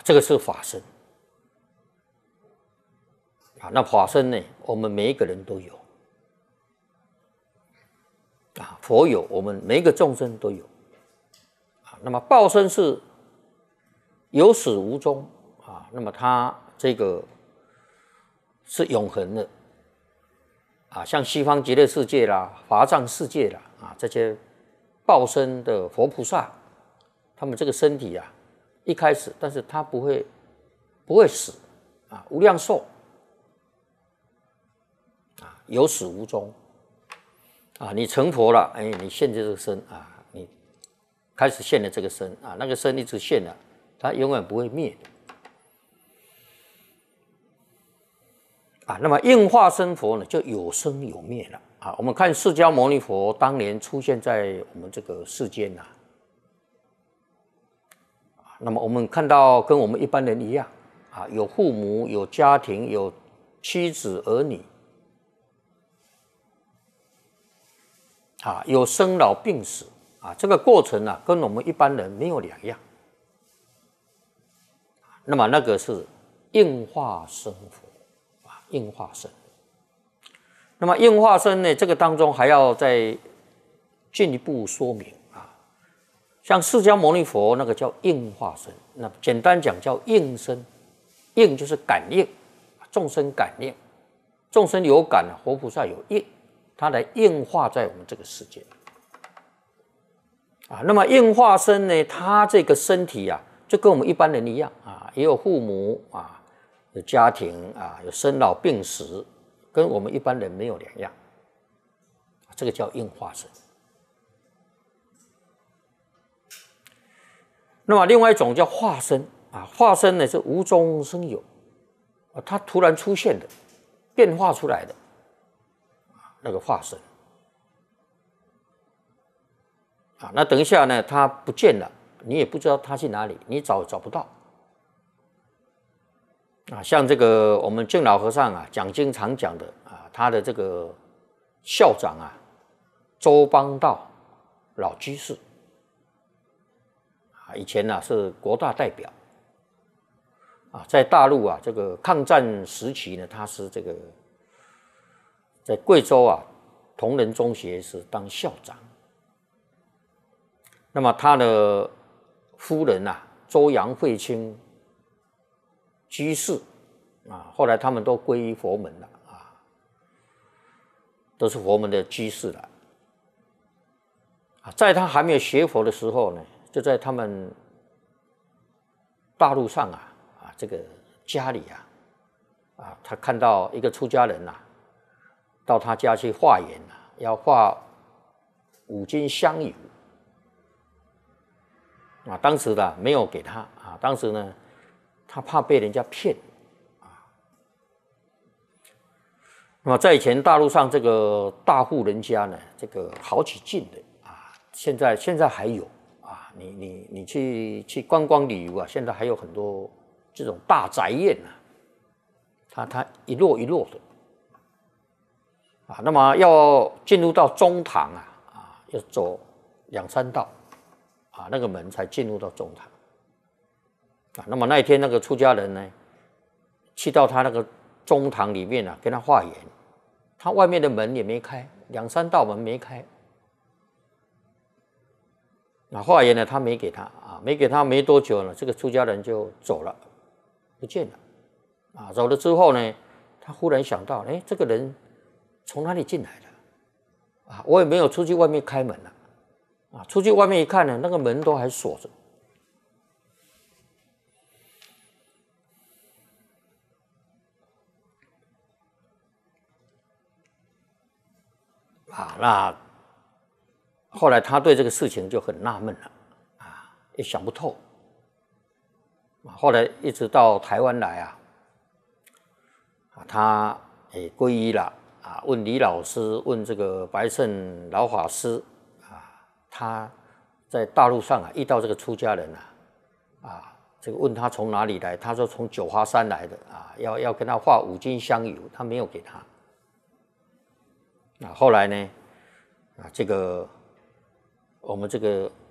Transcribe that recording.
这个是法身啊。那法身呢，我们每一个人都有啊，佛有，我们每一个众生都有啊。那么报身是有始无终啊，那么它这个是永恒的啊，像西方极乐世界啦、法藏世界啦啊，这些报身的佛菩萨，他们这个身体啊，一开始，但是他不会死啊，无量寿啊，有始无终啊。你成佛了，哎，你现这个身啊，你开始现了这个身啊，那个身一直现了，它永远不会灭的。啊，那么应化身佛呢，就有生有灭了啊。我们看释迦牟尼佛当年出现在我们这个世间呐，那么我们看到跟我们一般人一样啊，有父母，有家庭，有妻子儿女啊，有生老病死啊，这个过程啊，跟我们一般人没有两样。那么那个是应化身佛。应化身，那么应化身呢？这个当中还要再进一步说明啊。像释迦牟尼佛那个叫应化身，那简单讲叫应身，应就是感应，众生感应，众生有感，活菩萨有应，它来应化在我们这个世界啊。那么应化身呢？它这个身体啊，就跟我们一般人一样啊，也有父母啊。有家庭啊，有生老病死，跟我们一般人没有两样，这个叫应化身。那么另外一种叫化身啊，化身呢是无中生有啊，它突然出现的，变化出来的那个化身啊。那等一下呢，它不见了，你也不知道它去哪里，你找不到。啊，像这个我们净老和尚啊讲经常讲的啊，他的这个校长啊，周邦道老居士啊，以前呢是国大代表啊，在大陆啊这个抗战时期呢，他是这个在贵州啊同仁中学是当校长。那么他的夫人啊，周杨慧清居士啊，后来他们都皈依佛门了啊，都是佛门的居士了啊。在他还没有学佛的时候呢，就在他们大陆上啊这个家里啊，他看到一个出家人到他家去化缘要化5斤香油啊，当时的没有给他啊，当时呢。他怕被人家骗啊。那么在以前大陆上这个大户人家呢，这个好几进的啊，现在还有啊，你去观光旅游啊，现在还有很多这种大宅院它一摞一摞的啊。那么要进入到中堂要走2、3道啊，那个门才进入到中堂。啊，那么那一天那个出家人呢，去到他那个中堂里面跟他化缘，他外面的门也没开，2、3道门没开。那化缘呢，他没给他啊，没给他没多久呢，这个出家人就走了，不见了啊。走了之后呢，他忽然想到，哎，这个人从哪里进来的啊？我也没有出去外面开门啊，出去外面一看呢，那个门都还锁着。啊，那后来他对这个事情就很纳闷了啊，也想不透。后来一直到台湾来他也皈依了啊，问李老师，问这个白胜老法师啊，他在大陆上遇到这个出家人这个问他从哪里来，他说从九华山来的啊，要跟他化5斤香油，他没有给他。后来呢，这个我们这个